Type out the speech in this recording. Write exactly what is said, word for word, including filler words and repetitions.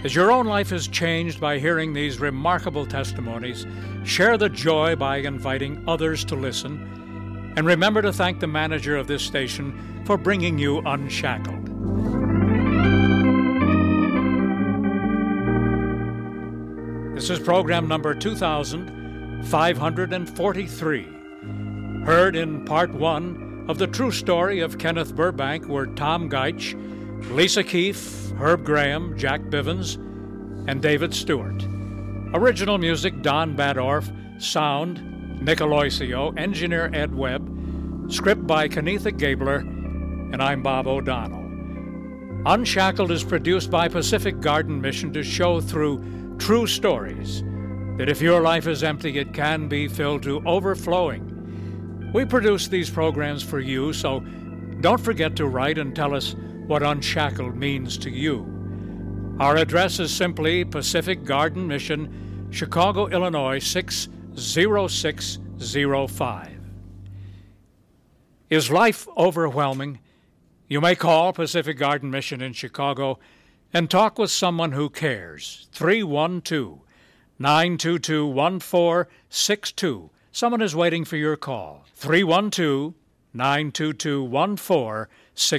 As your own life is changed by hearing these remarkable testimonies, share the joy by inviting others to listen, and remember to thank the manager of this station for bringing you Unshackled. This is program number two thousand five hundred forty-three, heard in part one of the true story of Kenneth Burbank, were Tom Geitch, Lisa Keefe, Herb Graham, Jack Bivens, and David Stewart. Original music, Don Badorf. Sound, Nick Aloisio. Engineer, Ed Webb. Script by Kenetha Gabler. And I'm Bob O'Donnell. Unshackled is produced by Pacific Garden Mission to show through true stories that if your life is empty, it can be filled to overflowing. We produce these programs for you, so don't forget to write and tell us what Unshackled means to you. Our address is simply Pacific Garden Mission, Chicago, Illinois six zero six zero five. Is life overwhelming? You may call Pacific Garden Mission in Chicago and talk with someone who cares. three one two, nine two two, one four six two. Someone is waiting for your call. three one two, nine two two, one four six two.